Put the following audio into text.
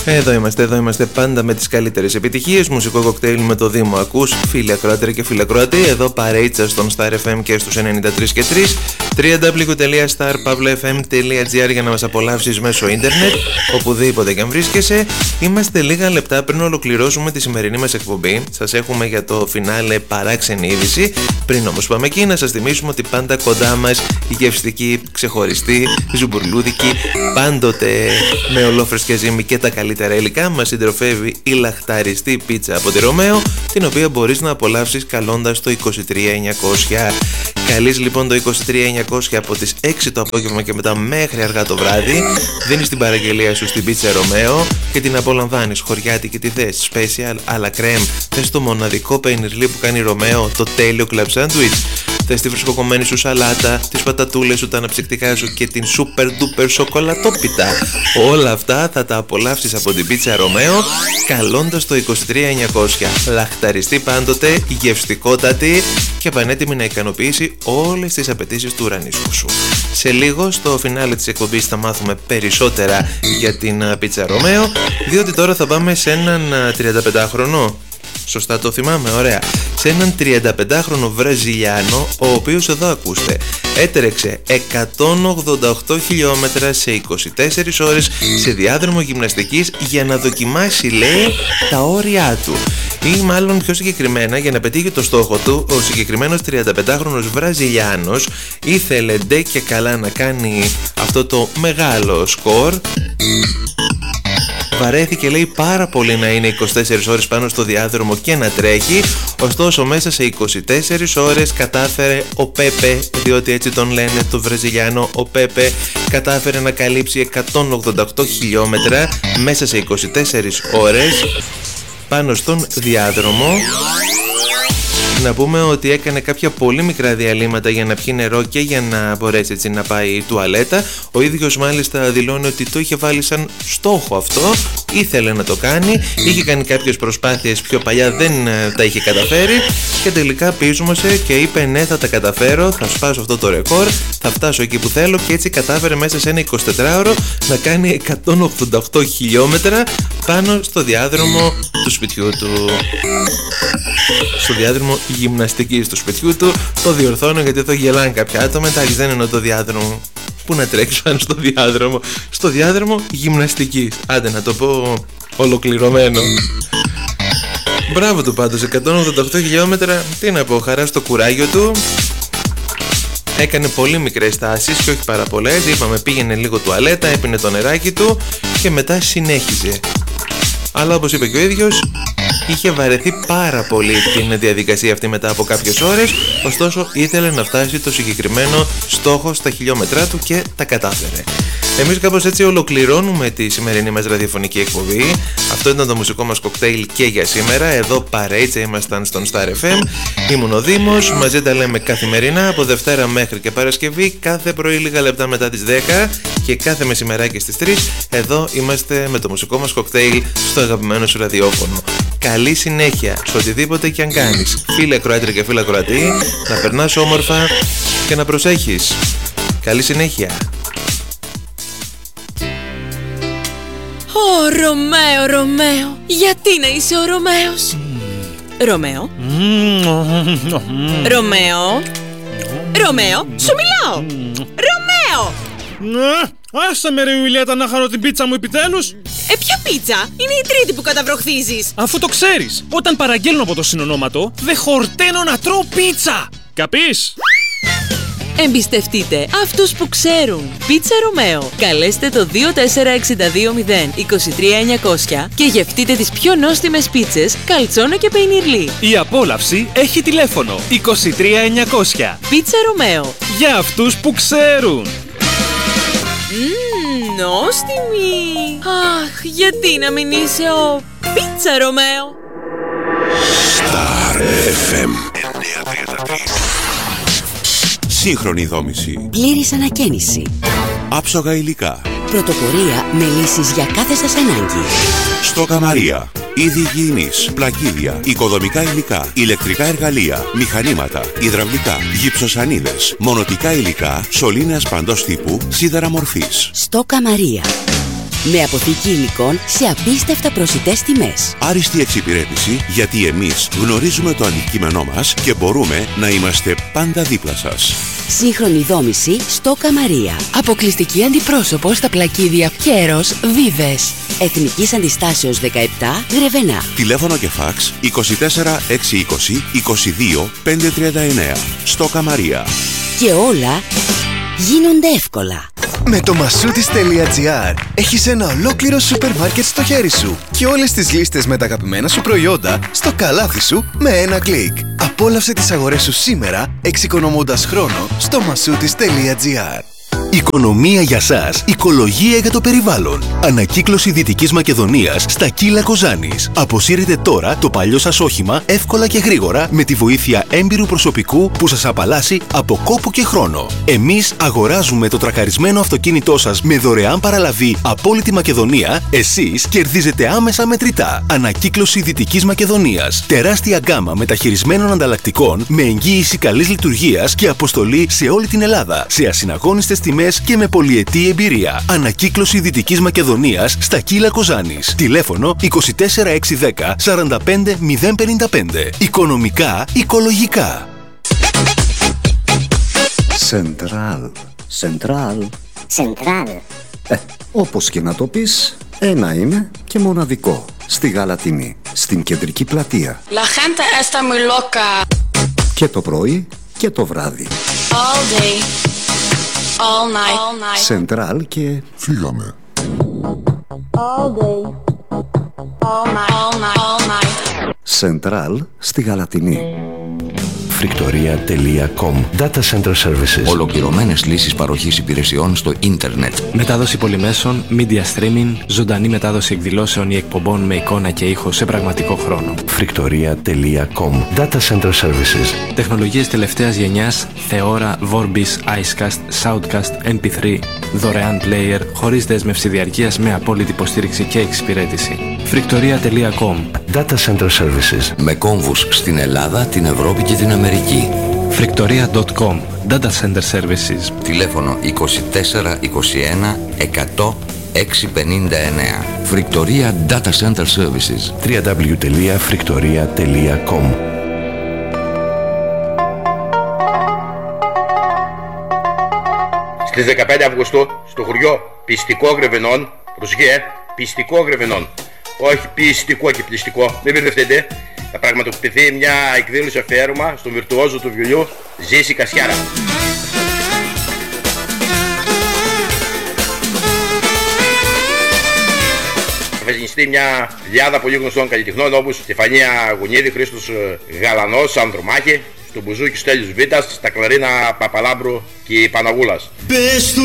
Εδώ είμαστε πάντα με τις καλύτερες επιτυχίες. Μουσικό κοκτέιλ με το Δήμο ακούς. Φίλοι ακροάτρια και φίλοι ακροατή, εδώ παρέιτσα στον Star FM και στους 93 και 3. www.star.fm.gr για να μας απολαύσεις μέσω ίντερνετ, οπουδήποτε και αν βρίσκεσαι. Είμαστε λίγα λεπτά πριν ολοκληρώσουμε τη σημερινή μας εκπομπή. Σας έχουμε για το φινάλε παράξενη είδηση. Πριν όμως πάμε εκεί, να σας θυμίσουμε ότι πάντα κοντά μας η γευστική, ξεχωριστή, ζουμπουρλούδικη, πάντοτε με ολόφρεσκια ζύμη και τα καλύτερα υλικά, μας συντροφεύει η λαχταριστή πίτσα από τη Ρωμαίο, την οποία μπορείς να απολαύσεις καλώντας το 23900. Καλείς λοιπόν το 23900 από τις 6 το απόγευμα και μετά μέχρι αργά το βράδυ. Δίνεις την παραγγελία σου στην πίτσα Ρωμαίο και την απολαμβάνεις χωριάτικη. Τι θες, special, à la crème? Θες το μοναδικό πενιρλί που κάνει Ρωμαίο, το τέλειο κλαμπ σάντουιτς? Θες τη φρεσκοκομμένη σου σαλάτα, τις πατατούλες σου, τα αναψυκτικά σου και την super duper σοκολατόπιτα? Όλα αυτά θα τα απολαύσεις από την πίτσα Ρωμαίο καλώντας το 23900. Λαχταριστή πάντοτε, γευστικότατη και πανέτοιμη να ικανοποιήσει όλες τις απαιτήσεις του ουρανίσκου σου. Σε λίγο στο φινάλε της εκπομπής θα μάθουμε περισσότερα για την πίτσα Ρωμαίο, διότι τώρα θα πάμε σε έναν 35χρονο. Σωστά το θυμάμαι, ωραία. Σε έναν 35χρονο Βραζιλιάνο, ο οποίος, εδώ ακούστε, έτρεξε 188 χιλιόμετρα σε 24 ώρες σε διάδρομο γυμναστικής για να δοκιμάσει, λέει, τα όρια του. Ή μάλλον πιο συγκεκριμένα, για να πετύχει το στόχο του, ο συγκεκριμένος 35χρονος Βραζιλιάνος ήθελε ντε και καλά να κάνει αυτό το μεγάλο σκορ. Βαρέθηκε, λέει, πάρα πολύ να είναι 24 ώρες πάνω στο διάδρομο και να τρέχει. Ωστόσο μέσα σε 24 ώρες κατάφερε ο Πέπε, διότι έτσι τον λένε το Βραζιλιάνο, ο Πέπε κατάφερε να καλύψει 188 χιλιόμετρα μέσα σε 24 ώρες πάνω στον διάδρομο. Να πούμε ότι έκανε κάποια πολύ μικρά διαλύματα για να πιει νερό και για να μπορέσει έτσι να πάει τουαλέτα. Ο ίδιος μάλιστα δηλώνει ότι το είχε βάλει σαν στόχο αυτό, ήθελε να το κάνει, είχε κάνει κάποιες προσπάθειες πιο παλιά, δεν τα είχε καταφέρει και τελικά πείσμωσε και είπε ναι, θα τα καταφέρω, θα σπάσω αυτό το ρεκόρ, θα φτάσω εκεί που θέλω, και έτσι κατάφερε μέσα σε ένα 24ωρο να κάνει 188 χιλιόμετρα πάνω στο διάδρομο του σπιτιού του. Στο διάδρομο γυμναστικής του σπιτιού του. Το διορθώνω γιατί εδώ γελάνε κάποια άτομα. Εντάξει, δεν εννοώ το διάδρομο που να τρέξεις πάνω στο διάδρομο. Στο διάδρομο γυμναστικής. Άντε να το πω ολοκληρωμένο. Μπράβο του πάντως, 188 χιλιόμετρα. Τι να πω, χαρά στο κουράγιο του. Έκανε πολύ μικρές στάσεις και όχι πάρα πολλές. Είπαμε, πήγαινε λίγο τουαλέτα, έπινε το νεράκι του και μετά συνέχιζε. Αλλά όπως είπε και ο ίδιος, είχε βαρεθεί πάρα πολύ την διαδικασία αυτή μετά από κάποιες ώρες. Ωστόσο ήθελε να φτάσει το συγκεκριμένο στόχο στα χιλιόμετρά του και τα κατάφερε. Εμείς κάπως έτσι ολοκληρώνουμε τη σημερινή μας ραδιοφωνική εκπομπή. Αυτό ήταν το μουσικό μας κοκτέιλ και για σήμερα. Εδώ παρέιτσα ήμασταν στον Star FM. Ήμουν ο Δήμος, μαζί τα λέμε καθημερινά από Δευτέρα μέχρι και Παρασκευή, κάθε πρωί λίγα λεπτά μετά τις 10 και κάθε μεσημεράκι στις 3. Εδώ είμαστε με το μουσικό μας κοκτέιλ στο αγαπημένο σου ραδιόφωνο. Καλή συνέχεια σε οτιδήποτε και αν κάνεις. Φίλε ακροάτρια και φίλε ακροατή, να περνάς όμορφα και να προσέχεις. Καλή συνέχεια. Ω Ρωμαίο, Ρωμαίο, γιατί να είσαι ο Ρωμαίος? Ρωμαίο, Ρωμαίο, Ρωμαίο, σου μιλάω. Ρωμαίο! Άσε με ρε Ιουλιέτα να χαρώ την πίτσα μου επιτέλους. Ποια πίτσα? Είναι η τρίτη που καταβροχθίζεις. Αφού το ξέρεις, όταν παραγγέλνω από το συνονόματο, δεν χορταίνω να τρώω πίτσα. Καπείς? Εμπιστευτείτε αυτούς που ξέρουν. Πίτσα Ρωμαίο. Καλέστε το 24620 23900 και γευτείτε τις πιο νόστιμες πίτσες, καλτσόνο και πενιρλί. Η απόλαυση έχει τηλέφωνο 23900. Πίτσα Ρωμαίο. Για αυτούς που ξέρουν. Νόστιμη. Αχ, γιατί να μην είσαι ο Πίτσα Ρωμαίο? Star FM 933. Σύγχρονη δόμηση. Πλήρης ανακαίνιση. Άψογα υλικά. Πρωτοπορία με λύσεις για κάθε σας ανάγκη. Στόκα Μαρία. Είδη υγιεινής, πλακίδια, οικοδομικά υλικά, ηλεκτρικά εργαλεία, μηχανήματα, υδραυλικά, γυψοσανίδες, μονοτικά υλικά, σωλήνες παντός τύπου, σίδερα μορφής. Στόκα Μαρία. Με αποθήκη υλικών σε απίστευτα προσιτές τιμές. Άριστη εξυπηρέτηση, γιατί εμείς γνωρίζουμε το αντικείμενό μας και μπορούμε να είμαστε πάντα δίπλα σας. Σύγχρονη δόμηση στο Καμαρία. Αποκλειστική αντιπρόσωπο στα πλακίδια Πιέρος Βίβες. Εθνικής Αντιστάσεως 17, Γρεβενά. Τηλέφωνο και φάξ 24 620 22 539. Στο Καμαρία. Και όλα γίνονται εύκολα. Με το Masoutis.gr έχεις ένα ολόκληρο σούπερ μάρκετ στο χέρι σου και όλες τις λίστες με τα αγαπημένα σου προϊόντα στο καλάθι σου με ένα κλικ. Απόλαυσε τις αγορές σου σήμερα εξοικονομώντας χρόνο στο Masoutis.gr. Οικονομία για σας, οικολογία για το περιβάλλον. Ανακύκλωση Δυτικής Μακεδονίας στα Κύλα Κοζάνης. Αποσύρετε τώρα το παλιό σας όχημα εύκολα και γρήγορα με τη βοήθεια έμπειρου προσωπικού που σας απαλλάσσει από κόπο και χρόνο. Εμείς αγοράζουμε το τρακαρισμένο αυτοκίνητό σας με δωρεάν παραλαβή από όλη τη Μακεδονία. Εσείς κερδίζετε άμεσα μετρητά. Ανακύκλωση Δυτικής Μακεδονίας. Τεράστια γκάμα μεταχειρισμένων ανταλλακτικών με εγγύηση καλής λειτουργίας και αποστολή σε όλη την Ελλάδα. Σε ασυναγώνιστες τιμές και με πολυετή εμπειρία. Ανακύκλωση Δυτικής Μακεδονίας στα Κύλα Κοζάνης. Τηλέφωνο 24610 45 055. Οικονομικά, οικολογικά. Σεντράλ. Όπως και να το πεις, ένα είναι και μοναδικό. Στη Γαλατινή, στην κεντρική πλατεία. La gente está muy loca. Και το πρωί και το βράδυ. All day. All night. Σεντράλ και... Φύγαμε. All day. All night. Σεντράλ στη Γαλατινή. Friktoria.com Data Center Services. Ολοκληρωμένες λύσεις παροχής υπηρεσιών στο ίντερνετ. Μετάδοση πολυμέσων, media streaming, ζωντανή μετάδοση εκδηλώσεων ή εκπομπών με εικόνα και ήχο σε πραγματικό χρόνο. Friktoria.com Data Center Services. Τεχνολογίες τελευταίας γενιάς, Theora, Vorbis, Icecast, Soundcast, MP3, δωρεάν player, χωρίς δέσμευση διαρκείας με απόλυτη υποστήριξη και εξυπηρέτηση. Friktoria.com Data Center Services. Με κόμβους στην Ελλάδα, την Ευρώπη και την Αμερική. Friktoria.com Data Center Services. Τηλέφωνο 24 21 100 659. Friktoria Data Center Services. www.friktoria.com. Στις 15 Αυγούστου στο χωριό Πιστικό Γρεβενών, προσοχή, Πιστικό Γρεβενών, όχι πιστικό και πληστικό, μην μπερδευτείτε, θα πραγματοποιηθεί μια εκδήλωση αφιέρωμα στον βιρτουόζο του βιολιού Ζήση Κασιάρα. Θα φασινιστεί μια πλειάδα πολύ γνωστών καλλιτεχνών όπως Στεφανία Γουνίδη, Χρήστος Γαλανός, Ανδρομάχη, στο μπουζούκι Στέλιος Βίτας, στα κλαρίνα Παπαλάμπρου και Παναγούλας.